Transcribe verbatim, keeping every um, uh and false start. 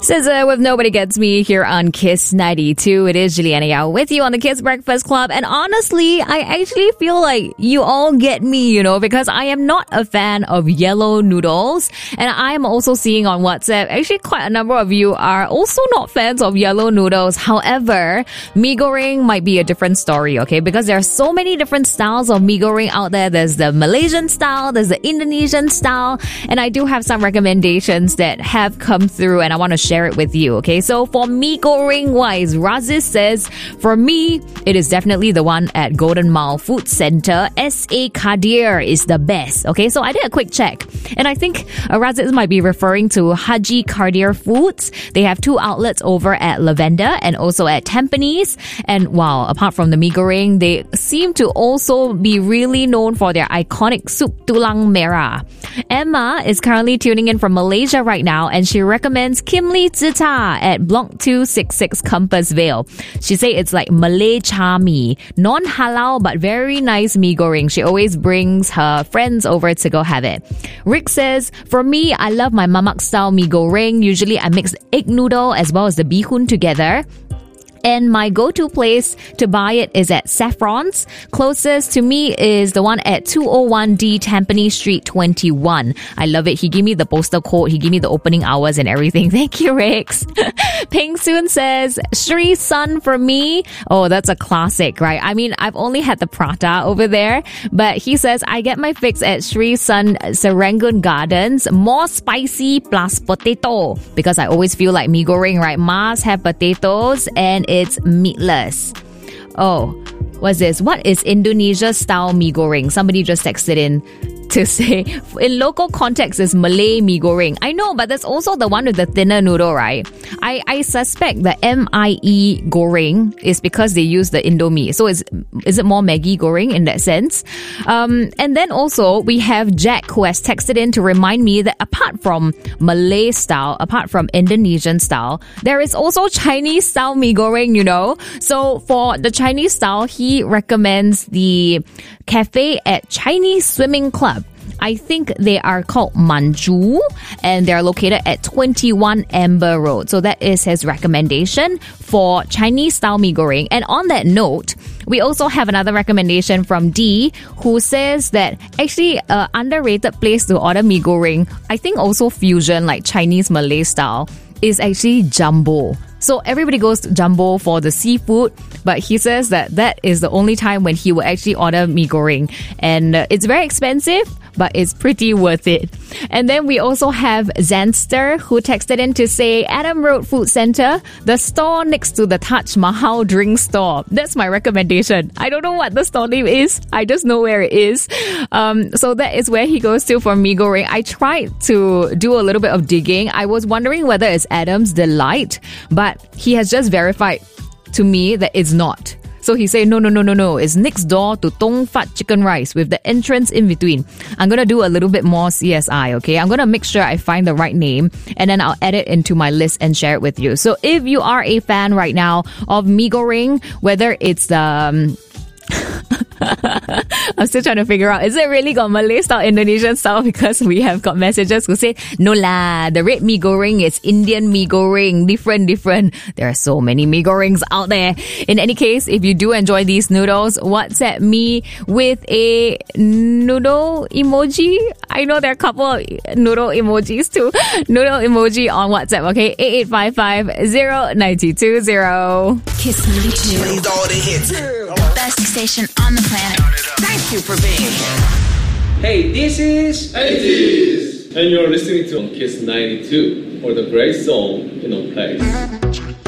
Says uh, with Nobody Gets Me here on Kiss ninety-two. It is Juliana Yao with you on the Kiss Breakfast Club. And honestly, I actually feel like you all get me, you know, because I am not a fan of yellow noodles. And I'm also seeing on WhatsApp, actually quite a number of you are also not fans of yellow noodles. However, mee goreng might be a different story, okay? Because there are so many different styles of mee goreng out there. There's the Malaysian style, there's the Indonesian style. And I do have some recommendations that have come through and I want to share it with you, okay? So for mee goreng wise, Razis says, for me, it is definitely the one at Golden Mile Food Center. S A Kadir is the best, okay? So I did a quick check and I think uh, Razis might be referring to Haji Kadir Foods. They have two outlets over at Lavender and also at Tampines. And wow, apart from the mee goreng, they seem to also be really known for their iconic soup tulang merah. Emma is currently tuning in from Malaysia right now and she recommends Kim Lee Zita at Block two sixty-six Compassvale. She say it's like Malay cha mee, non-halal but very nice mee goreng. She always brings her friends over to go have it. Rick says, for me, I love my mamak style mee goreng. Usually I mix egg noodle as well as the bihun together. And my go-to place to buy it is at Saffron's. Closest to me is the one at two oh one D Tampines Street twenty-one. I love it. He gave me the postal code. He gave me the opening hours and everything. Thank you, Rex. Peng Soon says, Sri Sun for me. Oh, that's a classic, right? I mean, I've only had the prata over there, but he says, I get my fix at Sri Sun Serangoon Gardens. More spicy plus potato. Because I always feel like mee goreng, right? Must have potatoes and it's meatless. Oh, what's this? What is Indonesia style mee goreng? Somebody just texted in to say, in local context is Malay mee goreng. I know, but there's also the one with the thinner noodle, right? I, I suspect the M I E goreng is because they use the Indomie. So is, is it more Maggi goreng in that sense? Um, and then also we have Jack who has texted in to remind me that apart from Malay style, apart from Indonesian style, there is also Chinese style mee goreng, you know? So for the Chinese style, he recommends the cafe at Chinese Swimming Club. I think they are called Manju and they're located at twenty-one Amber Road. So that is his recommendation for Chinese style mee goreng. And on that note, we also have another recommendation from D who says that actually an underrated place to order mee goreng, I think also fusion like Chinese Malay style, is actually Jumbo. So everybody goes to Jumbo for the seafood, but he says that that is the only time when he will actually order mee goreng. And uh, it's very expensive, but it's pretty worth it. And then we also have Zanster who texted in to say, Adam Road Food Center, the store next to the Taj Mahal drink store. That's my recommendation. I don't know what the store name is. I just know where it is. Um, so that is where he goes to for mee goreng. I tried to do a little bit of digging. I was wondering whether it's Adam's Delight, but he has just verified to me that it's not. So he said, no, no, no, no, no. It's next door to Tong Fat Chicken Rice with the entrance in between. I'm going to do a little bit more C S I, okay? I'm going to make sure I find the right name and then I'll add it into my list and share it with you. So if you are a fan right now of mee goreng, whether it's the... Um, I'm still trying to figure out, is it really got Malay style, Indonesian style? Because we have got messages who say, no lah, the red mee goreng is Indian mee goreng, different, different. There are so many mee gorengs out there. In any case, if you do enjoy these noodles, WhatsApp me with a noodle emoji. I know there are a couple of noodle emojis too. Noodle emoji on WhatsApp, okay? eight eight five five, zero nine two two zero. Kiss ninety-two. Plays all the hits. Best station on the planet. Thank you for being here. Hey, this is eighties, and you're listening to Kiss ninety-two, or the great song in a place.